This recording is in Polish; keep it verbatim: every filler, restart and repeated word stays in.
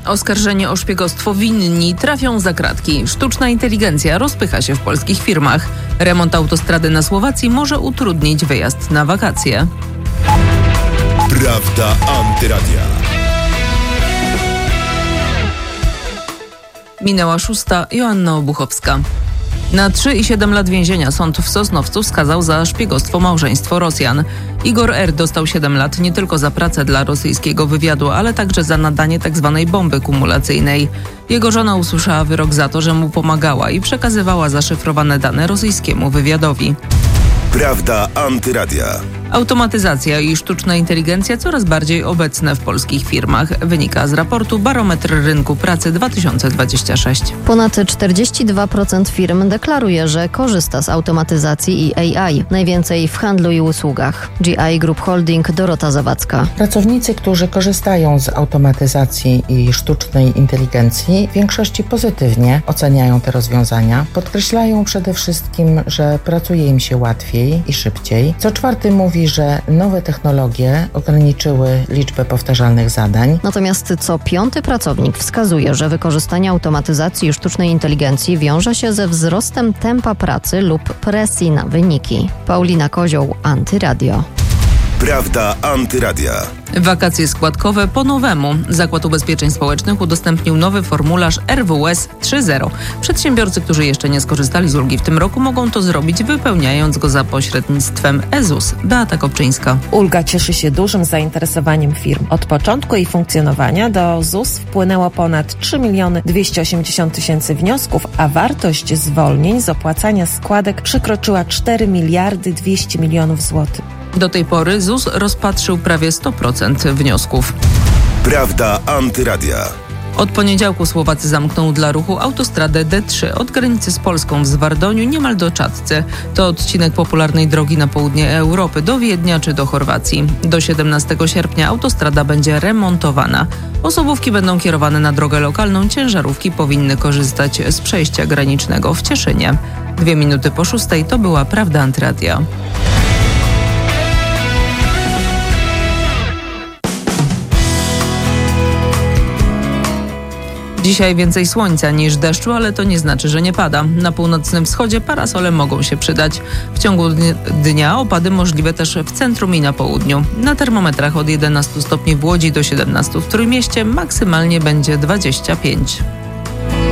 Oskarżeni o szpiegostwo winni trafią za kratki. Sztuczna inteligencja rozpycha się w polskich firmach. Remont autostrady na Słowacji może utrudnić wyjazd na wakacje. Prawda Antyradia. Minęła szósta. Joanna Obuchowska. Na trzy i siedem lat więzienia sąd w Sosnowcu skazał za szpiegostwo małżeństwo Rosjan. Igor R. dostał siedem lat nie tylko za pracę dla rosyjskiego wywiadu, ale także za nadanie tzw. bomby kumulacyjnej. Jego żona usłyszała wyrok za to, że mu pomagała i przekazywała zaszyfrowane dane rosyjskiemu wywiadowi. Prawda Antyradia. Automatyzacja i sztuczna inteligencja coraz bardziej obecne w polskich firmach. Wynika z raportu Barometr Rynku Pracy dwa tysiące dwudziesty szósty. Ponad czterdzieści dwa procent firm deklaruje, że korzysta z automatyzacji i A I. Najwięcej w handlu i usługach. G I Group Holding, Dorota Zawadzka. Pracownicy, którzy korzystają z automatyzacji i sztucznej inteligencji, w większości pozytywnie oceniają te rozwiązania. Podkreślają przede wszystkim, że pracuje im się łatwiej i szybciej. Co czwarty mówi, że nowe technologie ograniczyły liczbę powtarzalnych zadań. Natomiast co piąty pracownik wskazuje, że wykorzystanie automatyzacji i sztucznej inteligencji wiąże się ze wzrostem tempa pracy lub presji na wyniki. Paulina Kozioł, Antyradio. Prawda Antyradia. Wakacje składkowe po nowemu. Zakład Ubezpieczeń Społecznych udostępnił nowy formularz R W S trzy zero. Przedsiębiorcy, którzy jeszcze nie skorzystali z ulgi w tym roku, mogą to zrobić, wypełniając go za pośrednictwem E Z U S. Beata Kopczyńska. Ulga cieszy się dużym zainteresowaniem firm. Od początku jej funkcjonowania do Z U S wpłynęło ponad trzy miliony dwieście osiemdziesiąt tysięcy wniosków, a wartość zwolnień z opłacania składek przekroczyła cztery miliardy dwieście milionów złotych. Do tej pory Z U S rozpatrzył prawie sto procent wniosków. Prawda Antyradia. Od poniedziałku Słowacy zamkną dla ruchu autostradę D trzy od granicy z Polską w Zwardoniu niemal do Czadce. To odcinek popularnej drogi na południe Europy, do Wiednia czy do Chorwacji. Do siedemnastego sierpnia autostrada będzie remontowana. Osobówki będą kierowane na drogę lokalną, ciężarówki powinny korzystać z przejścia granicznego w Cieszynie. Dwie minuty po szóstej to była Prawda Antyradia. Dzisiaj więcej słońca niż deszczu, ale to nie znaczy, że nie pada. Na północnym wschodzie parasole mogą się przydać. W ciągu dnia opady możliwe też w centrum i na południu. Na termometrach od jedenastu stopni w Łodzi do siedemnastu w Trójmieście, maksymalnie będzie dwadzieścia pięć.